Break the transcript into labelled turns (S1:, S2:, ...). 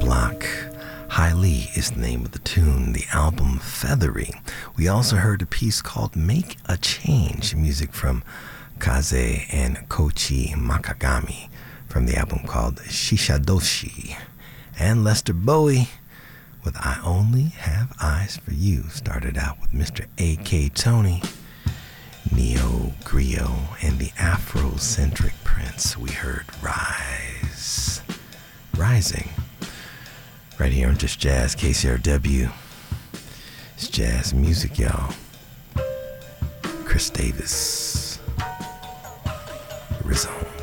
S1: Block. Highly is the name of the tune, the album Feathery. We also heard a piece called Make a Change, music from Kaze and Koichi Makagami from the album called Shishadoshi. And Lester Bowie with I Only Have Eyes for You started out with Mr. A.K. Tony, Neo Griot, and the Afrocentric Prince. We heard Rising, right here on Just Jazz, KCRW. It's jazz music, y'all. Chris Davis, Rizzo.